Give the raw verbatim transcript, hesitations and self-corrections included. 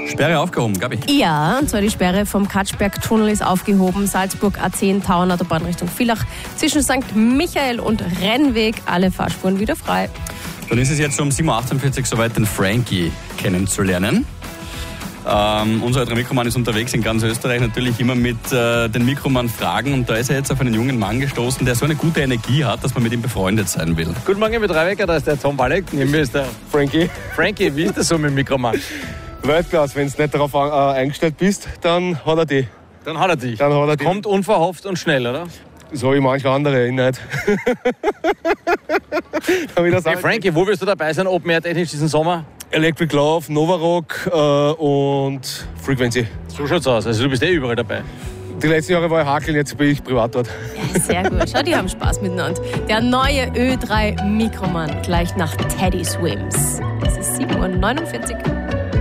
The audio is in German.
Sperre aufgehoben, Gabi. Ja, und zwar die Sperre vom Katschberg-Tunnel ist aufgehoben. Salzburg A zehn, Tauernautobahn Richtung Villach. Zwischen Sankt Michael und Rennweg alle Fahrspuren wieder frei. Dann ist es jetzt um sieben Uhr achtundvierzig soweit, den Frankie kennenzulernen. Ähm, unser alter Mikromann ist unterwegs in ganz Österreich, natürlich immer mit äh, den Mikromann-Fragen. Und da ist er jetzt auf einen jungen Mann gestoßen, der so eine gute Energie hat, dass man mit ihm befreundet sein will. Guten Morgen, mit Dreiwecker, da ist der Tom Walek. Neben mir ist der Frankie. Frankie, wie ist das so mit dem Mikromann? Weltklasse, wenn du nicht darauf äh, eingestellt bist, dann hat er dich. Dann hat er dich. Dann hat er dich. Kommt unverhofft und schnell, oder? So wie manche andere, ich nicht. Hey Frankie, wo wirst du dabei sein, Open Air technisch diesen Sommer? Electric Love, Novarock äh, und Frequency. So schaut's aus, also du bist eh überall dabei. Die letzten Jahre war ich Hakeln, jetzt bin ich privat dort. Ja, sehr gut. Schau, die haben Spaß miteinander. Der neue Ö drei Mikromann, gleich nach Teddy Swims. Es ist sieben Uhr neunundvierzig.